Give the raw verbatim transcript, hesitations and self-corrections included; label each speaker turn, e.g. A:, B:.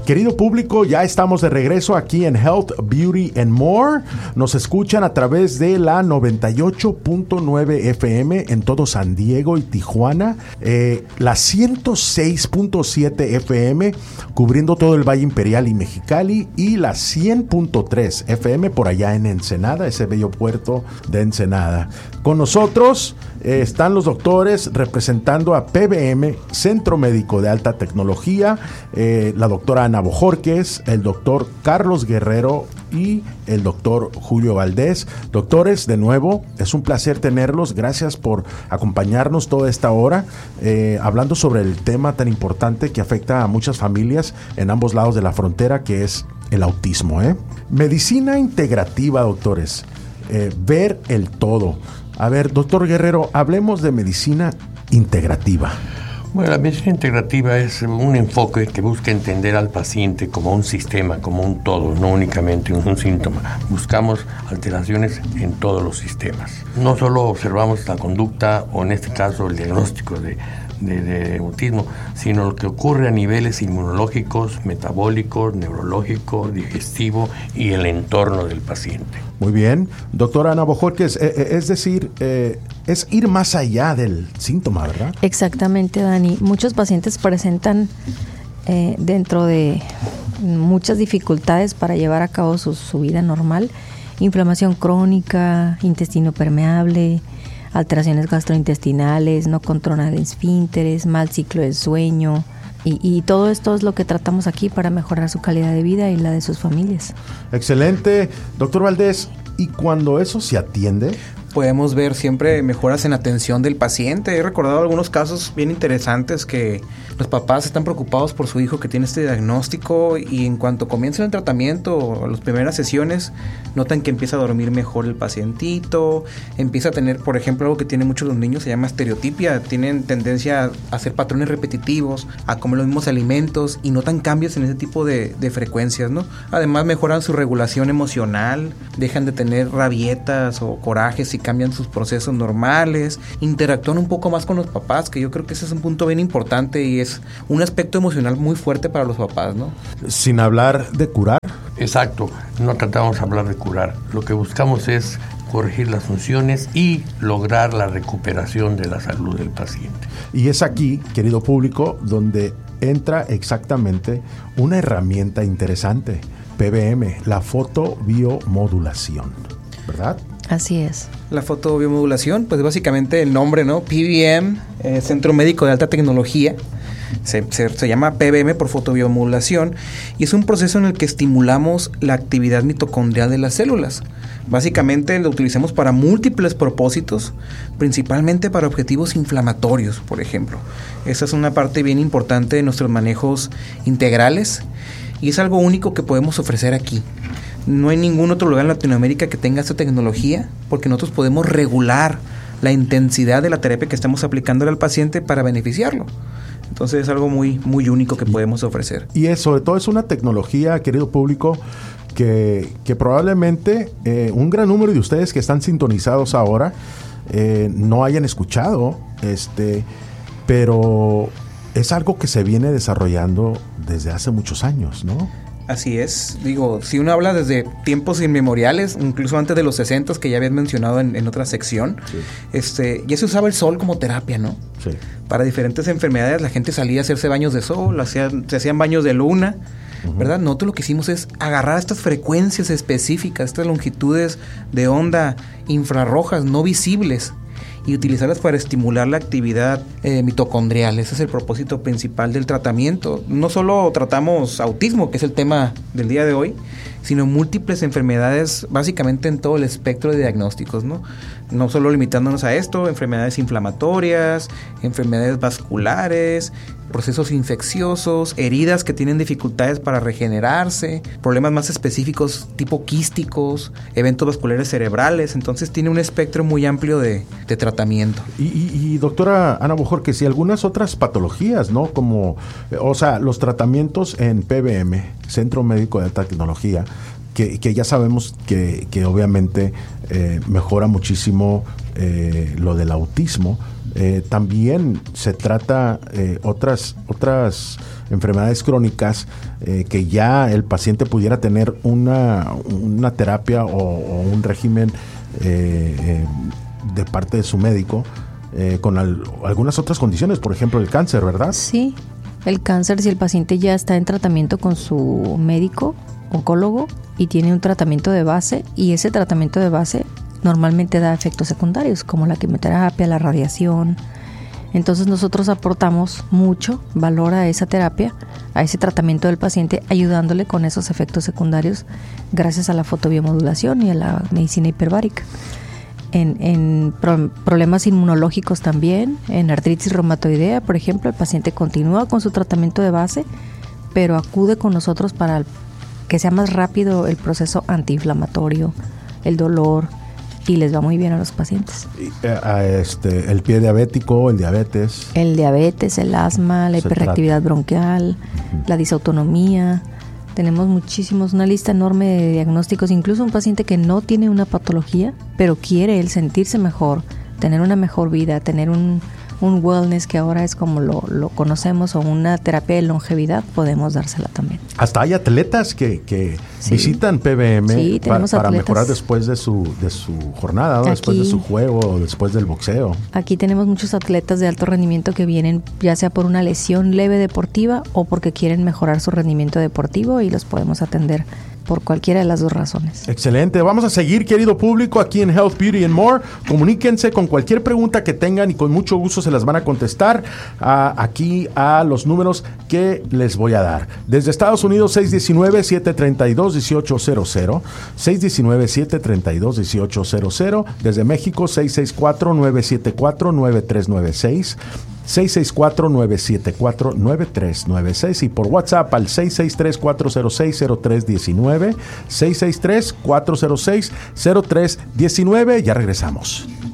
A: Querido público, ya estamos de regreso aquí en Health, Beauty and More. Nos escuchan a través de la noventa y ocho punto nueve F M en todo San Diego y Tijuana, eh, la ciento seis punto siete F M cubriendo todo el Valle Imperial y Mexicali, y la cien punto tres F M por allá en Ensenada, ese bello puerto de Ensenada. Con nosotros eh, están los doctores representando a P B M, Centro Médico de Alta Tecnología, eh, la doctora Ana Bojorquez, el doctor Carlos Guerrero y el doctor Julio Valdés. Doctores, de nuevo, es un placer tenerlos. Gracias por acompañarnos toda esta hora, eh, hablando sobre el tema tan importante que afecta a muchas familias en ambos lados de la frontera, que es el autismo, ¿eh? Medicina integrativa, doctores. Eh, ver el todo. A ver, doctor Guerrero, hablemos de medicina integrativa.
B: Bueno, la medicina integrativa es un enfoque que busca entender al paciente como un sistema, como un todo, no únicamente un, un síntoma. Buscamos alteraciones en todos los sistemas. No solo observamos la conducta o en este caso el diagnóstico de, de, de autismo, sino lo que ocurre a niveles inmunológicos, metabólicos, neurológicos, digestivo y el entorno del paciente.
A: Muy bien. Doctora Ana Bojorquez, eh, es decir, eh, es ir más allá del síntoma, ¿verdad?
C: Exactamente, Dani. Muchos pacientes presentan eh, dentro de muchas dificultades para llevar a cabo su, su vida normal, inflamación crónica, intestino permeable, alteraciones gastrointestinales, no control de esfínteres, mal ciclo del sueño. Y, y todo esto es lo que tratamos aquí para mejorar su calidad de vida y la de sus familias.
A: Excelente. Doctor Valdés, ¿y cuando eso se atiende?
D: Podemos ver siempre mejoras en la atención del paciente. He recordado algunos casos bien interesantes que los papás están preocupados por su hijo que tiene este diagnóstico, y en cuanto comienza el tratamiento o las primeras sesiones, notan que empieza a dormir mejor el pacientito, empieza a tener, por ejemplo, algo que tienen muchos los niños, se llama estereotipia. Tienen tendencia a hacer patrones repetitivos, a comer los mismos alimentos, y notan cambios en ese tipo de, de frecuencias, ¿no? Además mejoran su regulación emocional, dejan de tener rabietas o corajes y cambian sus procesos normales, interactúan un poco más con los papás, que yo creo que ese es un punto bien importante y es un aspecto emocional muy fuerte para los papás, ¿no?
A: Sin hablar de curar.
B: Exacto, no tratamos de hablar de curar. Lo que buscamos es corregir las funciones y lograr la recuperación de la salud del paciente.
A: Y es aquí, querido público, donde entra exactamente una herramienta interesante, P B M, la fotobiomodulación, ¿verdad?
C: Así es.
D: La fotobiomodulación, pues básicamente el nombre, ¿no? P B M, eh, Centro Médico de Alta Tecnología. Se, se, se llama P B M por fotobiomodulación, y es un proceso en el que estimulamos la actividad mitocondrial de las células. Básicamente lo utilizamos para múltiples propósitos, principalmente para objetivos inflamatorios, por ejemplo. Esa es una parte bien importante de nuestros manejos integrales, y es algo único que podemos ofrecer aquí. No hay ningún otro lugar en Latinoamérica que tenga esta tecnología, porque nosotros podemos regular la intensidad de la terapia que estamos aplicándole al paciente para beneficiarlo. Entonces es algo muy, muy único que podemos ofrecer.
A: Y es, sobre todo es una tecnología, querido público, que, que probablemente eh, un gran número de ustedes que están sintonizados ahora eh, no hayan escuchado, este, pero es algo que se viene desarrollando desde hace muchos años, ¿no?
D: Así es, digo, si uno habla desde tiempos inmemoriales, incluso antes de los sesentas, que ya habías mencionado en, en otra sección, sí. este, ya se usaba el sol como terapia, ¿no?
A: Sí.
D: Para diferentes enfermedades la gente salía a hacerse baños de sol, hacían, se hacían baños de luna, uh-huh. ¿verdad? Nosotros lo que hicimos es agarrar estas frecuencias específicas, estas longitudes de onda infrarrojas no visibles, y utilizarlas para estimular la actividad eh, mitocondrial. Ese es el propósito principal del tratamiento. No solo tratamos autismo, que es el tema del día de hoy, sino múltiples enfermedades, básicamente en todo el espectro de diagnósticos, ¿no? No solo limitándonos a esto, enfermedades inflamatorias, enfermedades vasculares, procesos infecciosos, heridas que tienen dificultades para regenerarse, problemas más específicos tipo quísticos, eventos vasculares cerebrales. Entonces tiene un espectro muy amplio de, de tratamiento.
A: Y, y, y doctora Ana Bojorquez, y algunas otras patologías, ¿no? Como, o sea, los tratamientos en P B M, Centro Médico de Alta Tecnología, que, que ya sabemos que, que obviamente eh, mejora muchísimo eh, lo del autismo, eh, también se trata eh, otras, otras enfermedades crónicas eh, que ya el paciente pudiera tener una, una terapia o, o un régimen eh, eh, de parte de su médico eh, con al, algunas otras condiciones, por ejemplo el cáncer, ¿verdad?
C: Sí, el cáncer, si el paciente ya está en tratamiento con su médico, oncólogo, y tiene un tratamiento de base, y ese tratamiento de base normalmente da efectos secundarios, como la quimioterapia, la radiación. Entonces nosotros aportamos mucho valor a esa terapia, a ese tratamiento del paciente, ayudándole con esos efectos secundarios gracias a la fotobiomodulación y a la medicina hiperbárica. En, en pro, problemas inmunológicos también, en artritis reumatoidea, por ejemplo, el paciente continúa con su tratamiento de base, pero acude con nosotros para el, que sea más rápido el proceso antiinflamatorio, el dolor, y les va muy bien a los pacientes.
A: Y, a este, el pie diabético, el diabetes.
C: El diabetes, el asma, la hiperreactividad bronquial, uh-huh. la disautonomía. Tenemos muchísimos, una lista enorme de diagnósticos, incluso un paciente que no tiene una patología, pero quiere él sentirse mejor, tener una mejor vida, tener un, un wellness que ahora es como lo, lo conocemos, o una terapia de longevidad, podemos dársela también.
A: Hasta hay atletas que, que
C: sí.
A: visitan P B M
C: sí,
A: pa, para
C: atletas.
A: mejorar después de su, de su jornada, ¿no?
C: Aquí,
A: después de su juego, después del boxeo.
C: Aquí tenemos muchos atletas de alto rendimiento que vienen ya sea por una lesión leve deportiva o porque quieren mejorar su rendimiento deportivo, y los podemos atender por cualquiera de las dos razones.
A: Excelente. Vamos a seguir, querido público, aquí en Health, Beauty and More. Comuníquense con cualquier pregunta que tengan y con mucho gusto se las van a contestar a, aquí a los números que les voy a dar. Desde Estados Unidos, seis uno nueve, siete tres dos, uno ocho cero cero. seis uno nueve, siete tres dos, uno ocho cero cero. Desde México, seis seis cuatro, nueve siete cuatro, nueve tres nueve seis. seis seis cuatro, nueve siete cuatro, nueve tres nueve seis y por WhatsApp al seis seis tres, cuatro cero seis, cero tres uno nueve, seis seis tres, cuatro cero seis, cero tres uno nueve. Ya regresamos.